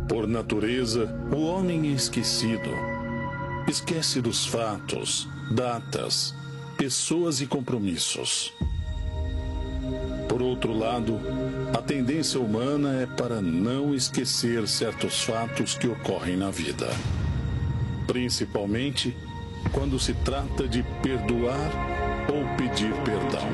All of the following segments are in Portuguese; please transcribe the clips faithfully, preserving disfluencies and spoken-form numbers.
Por natureza, o homem é esquecido. Esquece dos fatos, datas, pessoas e compromissos. Por outro lado, a tendência humana é para não esquecer certos fatos que ocorrem na vida. Principalmente quando se trata de perdoar ou pedir perdão.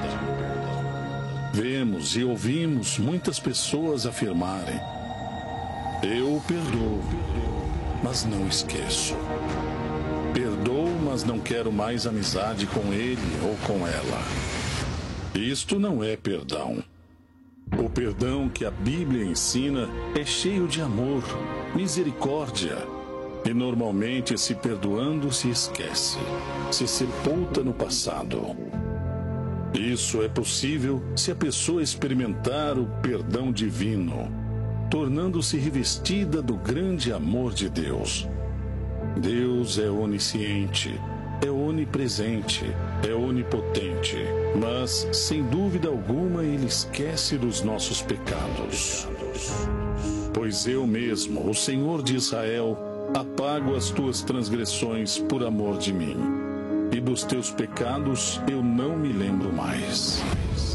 Vemos e ouvimos muitas pessoas afirmarem: eu perdoo, mas não esqueço. Perdoo, mas não quero mais amizade com ele ou com ela. Isto não é perdão. O perdão que a Bíblia ensina é cheio de amor, misericórdia. E normalmente, se perdoando, se esquece, se sepulta no passado. Isso é possível se a pessoa experimentar o perdão divino, tornando-se revestida do grande amor de Deus. Deus é onisciente, é onipresente, é onipotente, mas, sem dúvida alguma, Ele esquece dos nossos pecados. Pois eu mesmo, o Senhor de Israel, apago as tuas transgressões por amor de mim, e dos teus pecados eu não me lembro mais.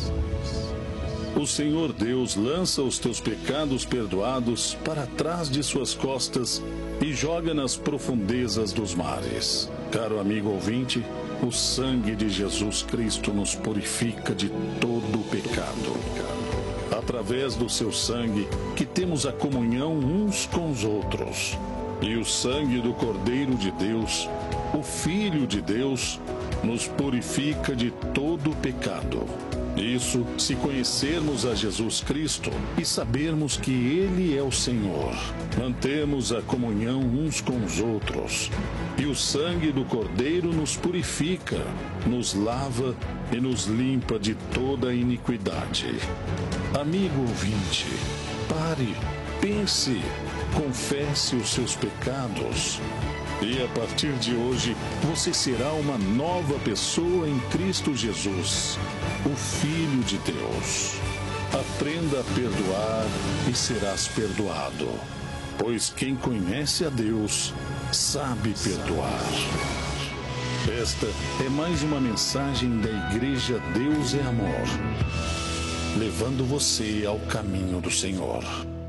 O Senhor Deus lança os teus pecados perdoados para trás de suas costas e joga nas profundezas dos mares. Caro amigo ouvinte, o sangue de Jesus Cristo nos purifica de todo o pecado. Através do seu sangue que temos a comunhão uns com os outros. E o sangue do Cordeiro de Deus, o Filho de Deus, nos purifica de todo o pecado. Isso se conhecermos a Jesus Cristo e sabermos que Ele é o Senhor. Mantemos a comunhão uns com os outros. E o sangue do Cordeiro nos purifica, nos lava e nos limpa de toda a iniquidade. Amigo ouvinte, pare, pense, confesse os seus pecados. E a partir de hoje, você será uma nova pessoa em Cristo Jesus, o Filho de Deus. Aprenda a perdoar e serás perdoado, pois quem conhece a Deus sabe perdoar. Esta é mais uma mensagem da Igreja Deus é Amor, levando você ao caminho do Senhor.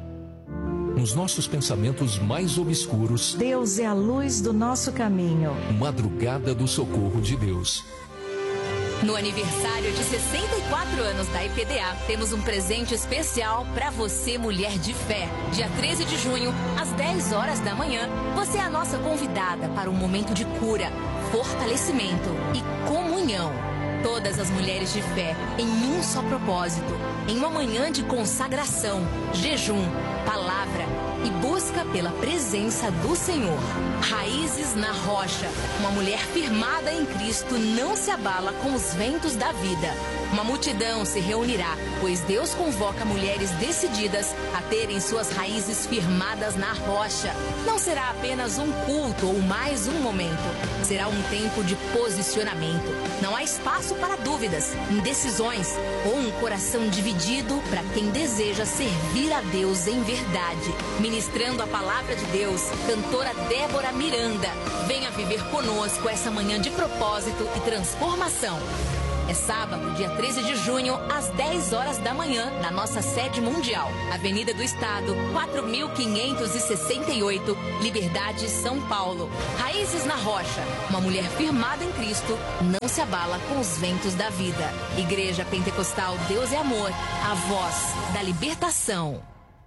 Nos nossos pensamentos mais obscuros, Deus é a luz do nosso caminho. Madrugada do socorro de Deus. No aniversário de sessenta e quatro anos da I P D A, temos um presente especial para você, mulher de fé. Dia treze de junho, às dez horas da manhã, você é a nossa convidada para um momento de cura, fortalecimento e comunhão. Todas as mulheres de fé em um só propósito, em uma manhã de consagração, jejum, palavra e busca pela presença do Senhor. Raízes na rocha. Uma mulher firmada em Cristo não se abala com os ventos da vida. Uma multidão se reunirá, pois Deus convoca mulheres decididas a terem suas raízes firmadas na rocha. Não será apenas um culto ou mais um momento. Será um tempo de posicionamento. Não há espaço para dúvidas, indecisões ou um coração dividido para quem deseja servir a Deus em verdade. Ministrando a palavra de Deus, cantora Débora Miranda. Venha viver conosco essa manhã de propósito e transformação. É sábado, dia treze de junho, às dez horas da manhã, na nossa sede mundial. Avenida do Estado, quatro mil quinhentos e sessenta e oito, Liberdade, São Paulo. Raízes na rocha. Uma mulher firmada em Cristo não se abala com os ventos da vida. Igreja Pentecostal Deus é Amor, a voz da libertação.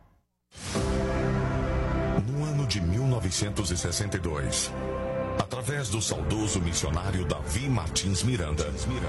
No ano de mil novecentos e sessenta e dois... através do saudoso missionário Davi Martins Miranda,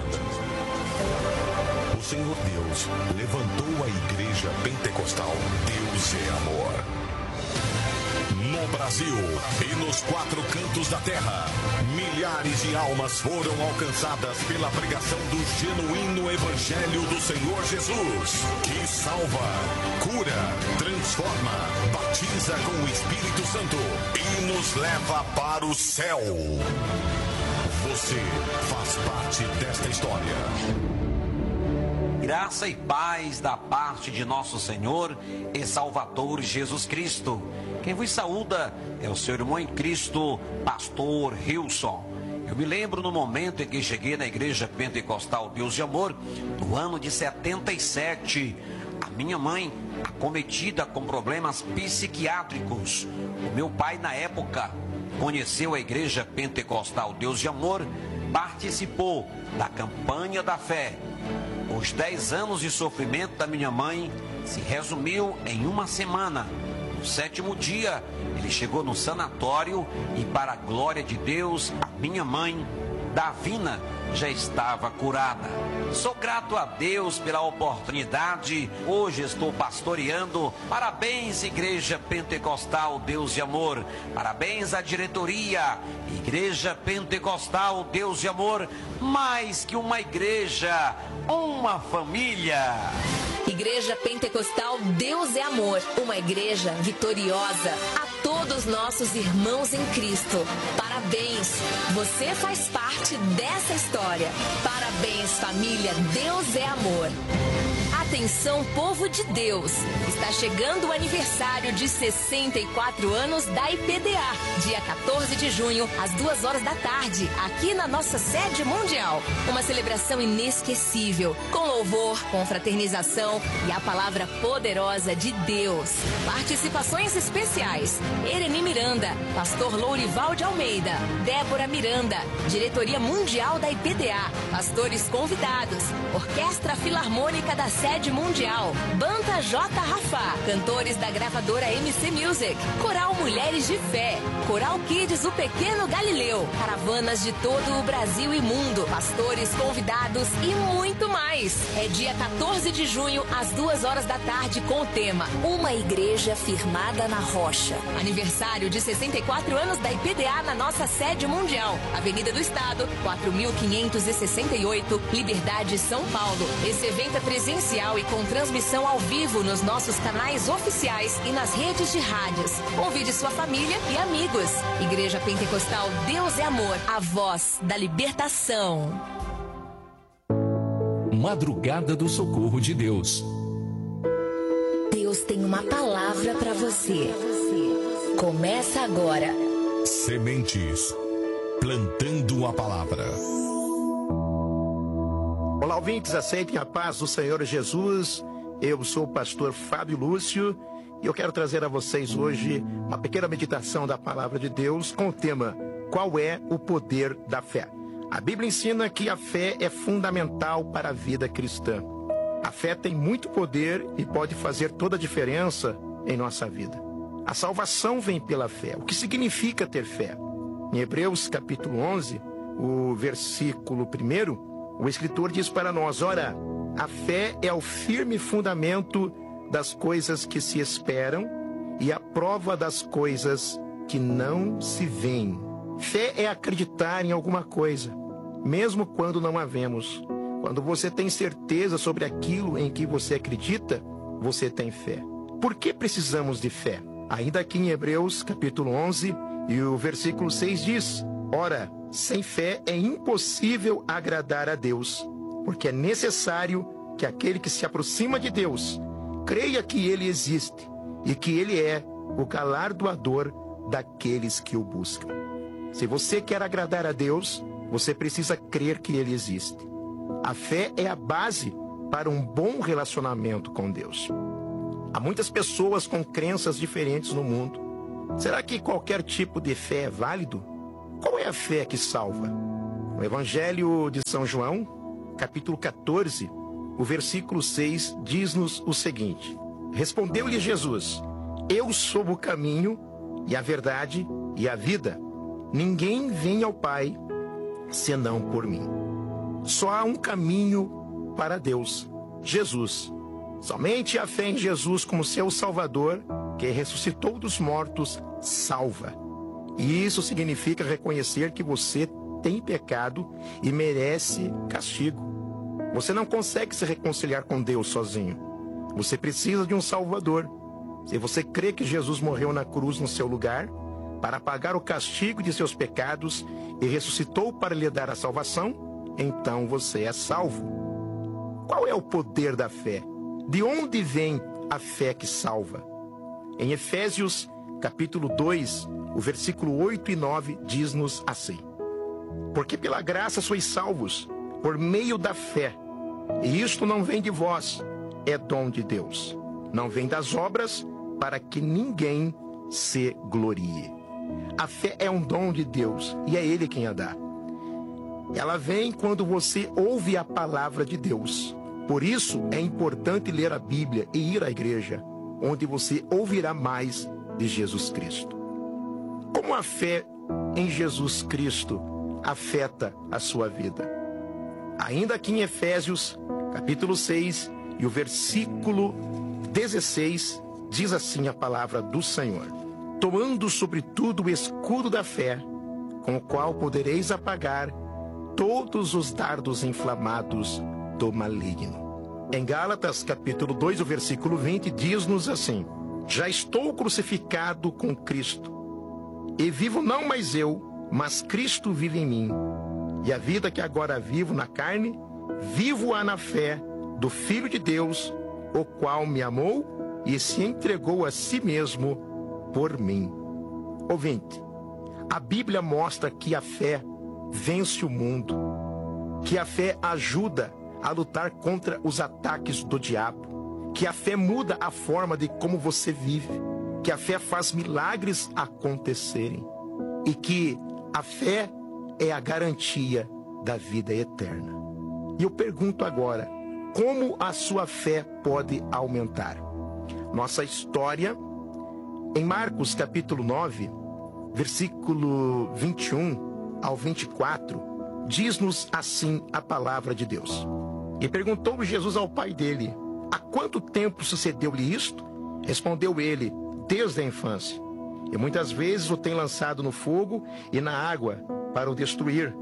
o Senhor Deus levantou a Igreja Pentecostal Deus é Amor. No Brasil e nos quatro cantos da terra, milhares de almas foram alcançadas pela pregação do genuíno Evangelho do Senhor Jesus, que salva, cura, transforma, batiza com o Espírito Santo e nos leva para o céu. Você faz parte desta história. Graça e paz da parte de nosso Senhor e Salvador Jesus Cristo. Quem vos saúda é o seu irmão em Cristo, pastor Hilson. Eu me lembro no momento em que cheguei na Igreja Pentecostal Deus de Amor, no ano de setenta e sete. A minha mãe, acometida com problemas psiquiátricos. O meu pai, na época, conheceu a Igreja Pentecostal Deus de Amor, participou da campanha da fé. Os dez anos de sofrimento da minha mãe se resumiu em uma semana. No sétimo dia, ele chegou no sanatório e, para a glória de Deus, a minha mãe, Davina, já estava curada. Sou grato a Deus pela oportunidade. Hoje estou pastoreando. Parabéns, Igreja Pentecostal Deus de Amor. Parabéns à diretoria. Igreja Pentecostal Deus de Amor. Mais que uma igreja, uma família. Igreja Pentecostal Deus é Amor, uma igreja vitoriosa. A todos nossos irmãos em Cristo, parabéns, você faz parte dessa história. Parabéns, família, Deus é Amor. Atenção, povo de Deus, está chegando o aniversário de sessenta e quatro anos da I P D A, dia quatorze de junho, às duas horas da tarde, aqui na nossa sede mundial. Uma celebração inesquecível, com louvor, confraternização e a palavra poderosa de Deus. Participações especiais: Ereni Miranda, pastor Lourival de Almeida, Débora Miranda, diretoria mundial da I P D A, pastores convidados, Orquestra Filarmônica da Sede Mundial, Banda J. Rafa, cantores da gravadora M C Music, Coral Mulheres de Fé, Coral Kids O Pequeno Galileu, caravanas de todo o Brasil e mundo, pastores convidados e muito mais. É dia quatorze de junho, às duas horas da tarde, com o tema Uma Igreja Firmada na Rocha. Aniversário de sessenta e quatro anos da I P D A na nossa sede mundial, Avenida do Estado, quatro mil quinhentos e sessenta e oito, Liberdade, São Paulo. Esse evento é presencial e com transmissão ao vivo nos nossos canais oficiais e nas redes de rádios. Convide sua família e amigos. Igreja Pentecostal Deus é Amor, a voz da libertação. Madrugada do Socorro de Deus. Deus tem uma palavra para você. Começa agora. Sementes, plantando a palavra. Olá, ouvintes, aceitem a paz do Senhor Jesus. Eu sou o pastor Fábio Lúcio e eu quero trazer a vocês hoje uma pequena meditação da palavra de Deus com o tema: qual é o poder da fé? A Bíblia ensina que a fé é fundamental para a vida cristã. A fé tem muito poder e pode fazer toda a diferença em nossa vida. A salvação vem pela fé. O que significa ter fé? Em Hebreus capítulo onze, o versículo primeiro, o escritor diz para nós: ora, a fé é o firme fundamento das coisas que se esperam e a prova das coisas que não se veem. Fé é acreditar em alguma coisa, mesmo quando não a vemos. Quando você tem certeza sobre aquilo em que você acredita, você tem fé. Por que precisamos de fé? Ainda aqui em Hebreus capítulo onze, e o versículo seis diz: ora, sem fé é impossível agradar a Deus, porque é necessário que aquele que se aproxima de Deus creia que Ele existe e que Ele é o galardoador daqueles que o buscam. Se você quer agradar a Deus, você precisa crer que Ele existe. A fé é a base para um bom relacionamento com Deus. Há muitas pessoas com crenças diferentes no mundo. Será que qualquer tipo de fé é válido? Qual é a fé que salva? No Evangelho de São João, capítulo quatorze, o versículo seis, diz-nos o seguinte: respondeu-lhe Jesus: eu sou o caminho e a verdade e a vida. Ninguém vem ao Pai senão por mim. Só há um caminho para Deus: Jesus. Somente a fé em Jesus como seu Salvador, que ressuscitou dos mortos, salva. E isso significa reconhecer que você tem pecado e merece castigo. Você não consegue se reconciliar com Deus sozinho. Você precisa de um Salvador. Se você crê que Jesus morreu na cruz no seu lugar para pagar o castigo de seus pecados e ressuscitou para lhe dar a salvação, então você é salvo. qual é o poder da fé? De onde vem a fé que salva? Em Efésios, capítulo dois, o versículo oito e nove diz-nos assim: porque pela graça sois salvos, por meio da fé. E isto não vem de vós, é dom de Deus. Não vem das obras, para que ninguém se glorie. A fé é um dom de Deus, e é Ele quem a dá. Ela vem quando você ouve a palavra de Deus. Por isso é importante ler a Bíblia e ir à igreja, onde você ouvirá mais de Jesus Cristo. Como a fé em Jesus Cristo afeta a sua vida? Ainda aqui em Efésios, capítulo seis, e o versículo dezesseis, diz assim a palavra do Senhor: tomando sobretudo o escudo da fé, com o qual podereis apagar todos os dardos inflamados do maligno. Em Gálatas, capítulo dois, o versículo vinte, diz-nos assim: já estou crucificado com Cristo, e vivo não mais eu, mas Cristo vive em mim. E a vida que agora vivo na carne, vivo-a na fé do Filho de Deus, o qual me amou e se entregou a si mesmo por mim. Ouvinte, a Bíblia mostra que a fé vence o mundo, que a fé ajuda a lutar contra os ataques do diabo, que a fé muda a forma de como você vive, que a fé faz milagres acontecerem e que a fé é a garantia da vida eterna. E eu pergunto agora, como a sua fé pode aumentar? Nossa história, em Marcos capítulo nove, versículo vinte e um ao vinte e quatro, diz-nos assim a palavra de Deus. E perguntou Jesus ao pai dele: há quanto tempo sucedeu-lhe isto? Respondeu ele: desde a infância. E muitas vezes o tem lançado no fogo e na água para o destruir.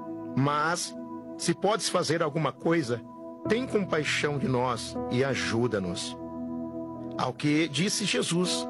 Mas, se podes fazer alguma coisa, tem compaixão de nós e ajuda-nos. Ao que disse Jesus: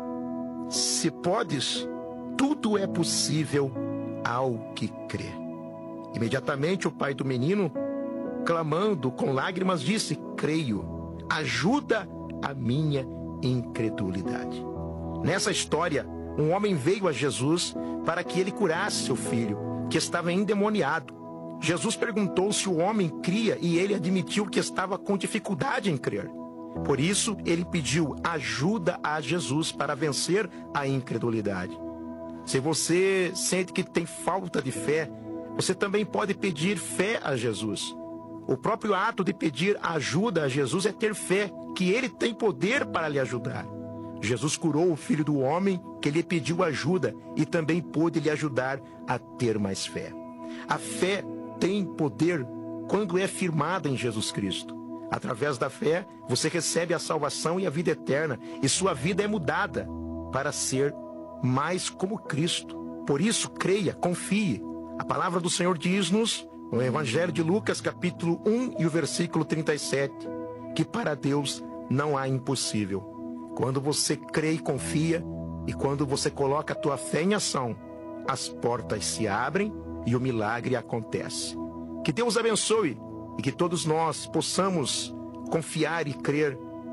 se podes, tudo é possível ao que crê. Imediatamente o pai do menino, clamando com lágrimas, disse: creio, ajuda a minha incredulidade. Nessa história, um homem veio a Jesus para que ele curasse seu filho, que estava endemoniado. Jesus perguntou se o homem cria e ele admitiu que estava com dificuldade em crer. Por isso, ele pediu ajuda a Jesus para vencer a incredulidade. Se você sente que tem falta de fé, você também pode pedir fé a Jesus. O próprio ato de pedir ajuda a Jesus é ter fé que ele tem poder para lhe ajudar. Jesus curou o filho do homem que lhe pediu ajuda e também pôde lhe ajudar a ter mais fé. A fé tem poder quando é firmada em Jesus Cristo. Através da fé, você recebe a salvação e a vida eterna, e sua vida é mudada para ser mais como Cristo. Por isso, creia, confie. A palavra do Senhor diz-nos, no Evangelho de Lucas, capítulo um, e o versículo trinta e sete, que para Deus não há impossível. Quando você crê e confia, e quando você coloca a tua fé em ação, as portas se abrem e o milagre acontece. Que Deus abençoe e que todos nós possamos confiar e crer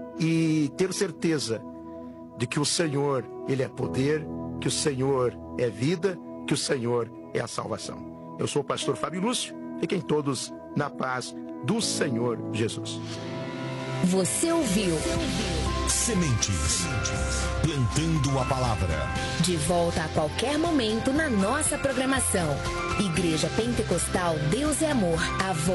e ter certeza de que o Senhor, Ele é poder, que o Senhor é vida, que o Senhor é a salvação. Eu sou o pastor Fábio Lúcio. Fiquem todos na paz do Senhor Jesus. Você ouviu Sementes, plantando a palavra. De volta a qualquer momento na nossa programação. Igreja Pentecostal Deus é Amor, a voz